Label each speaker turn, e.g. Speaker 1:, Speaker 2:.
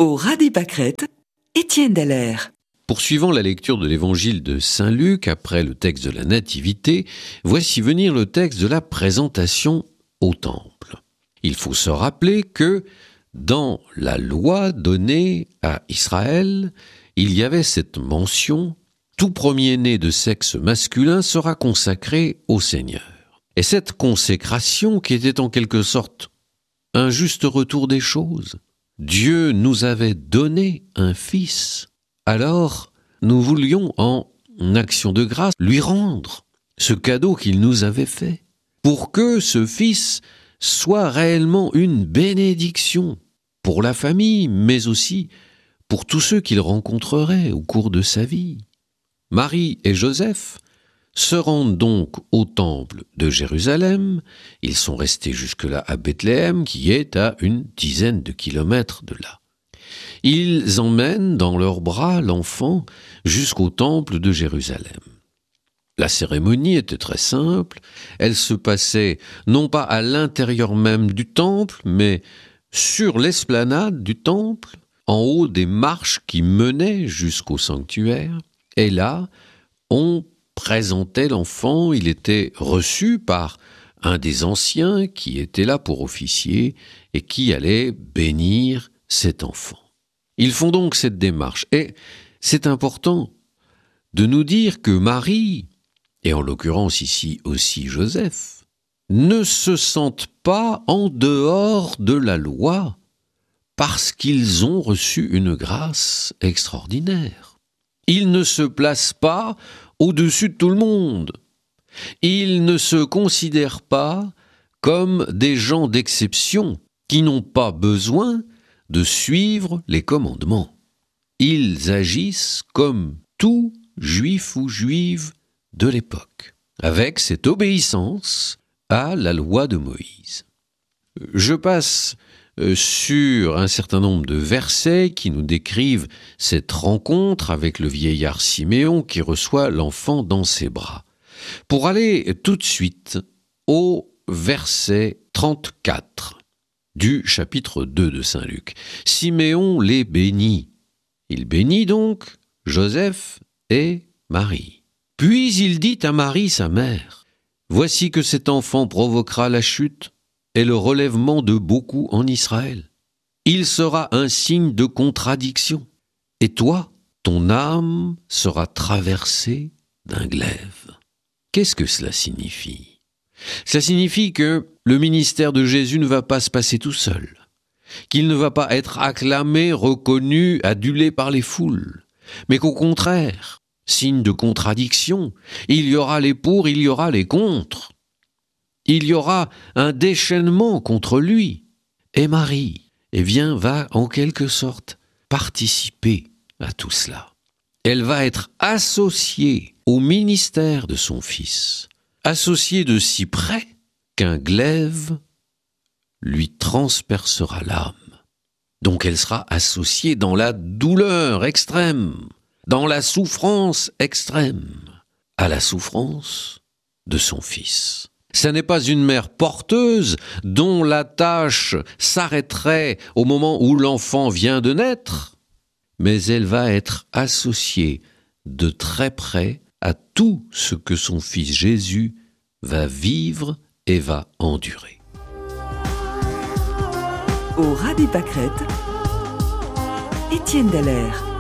Speaker 1: Au ras des pâquerettes, Étienne Dallaire.
Speaker 2: Poursuivant la lecture de l'évangile de Saint Luc après le texte de la Nativité, voici venir le texte de la présentation au temple. Il faut se rappeler que dans la loi donnée à Israël, il y avait cette mention « Tout premier-né de sexe masculin sera consacré au Seigneur ». Et cette consécration, qui était en quelque sorte un juste retour des choses, Dieu nous avait donné un fils, alors nous voulions en action de grâce lui rendre ce cadeau qu'il nous avait fait, pour que ce fils soit réellement une bénédiction pour la famille, mais aussi pour tous ceux qu'il rencontrerait au cours de sa vie. Marie et Joseph se rendent donc au temple de Jérusalem. Ils sont restés jusque-là à Bethléem, qui est à une dizaine de kilomètres de là. Ils emmènent dans leurs bras l'enfant jusqu'au temple de Jérusalem. La cérémonie était très simple. Elle se passait non pas à l'intérieur même du temple, mais sur l'esplanade du temple, en haut des marches qui menaient jusqu'au sanctuaire. Et là, on présentait l'enfant, il était reçu par un des anciens qui était là pour officier et qui allait bénir cet enfant. Ils font donc cette démarche. Et c'est important de nous dire que Marie, et en l'occurrence ici aussi Joseph, ne se sentent pas en dehors de la loi parce qu'ils ont reçu une grâce extraordinaire. Ils ne se placent pas au-dessus de tout le monde. Ils ne se considèrent pas comme des gens d'exception qui n'ont pas besoin de suivre les commandements. Ils agissent comme tout juif ou juive de l'époque, avec cette obéissance à la loi de Moïse. Je passe sur un certain nombre de versets qui nous décrivent cette rencontre avec le vieillard Siméon qui reçoit l'enfant dans ses bras. Pour aller tout de suite au verset 34 du chapitre 2 de Saint Luc. Siméon les bénit. Il bénit donc Joseph et Marie. Puis il dit à Marie, sa mère, « Voici que cet enfant provoquera la chute et le relèvement de beaucoup en Israël. Il sera un signe de contradiction. Et toi, ton âme sera traversée d'un glaive. » Qu'est-ce que cela signifie ? Cela signifie que le ministère de Jésus ne va pas se passer tout seul, qu'il ne va pas être acclamé, reconnu, adulé par les foules, mais qu'au contraire, signe de contradiction, il y aura les pour, il y aura les contre. Il y aura un déchaînement contre lui. Et Marie, va en quelque sorte participer à tout cela. Elle va être associée au ministère de son fils, associée de si près qu'un glaive lui transpercera l'âme. Donc elle sera associée dans la douleur extrême, dans la souffrance extrême, à la souffrance de son fils. Ce n'est pas une mère porteuse dont la tâche s'arrêterait au moment où l'enfant vient de naître, mais elle va être associée de très près à tout ce que son fils Jésus va vivre et va endurer.
Speaker 1: Au ras des pâquerettes, Étienne Dallaire.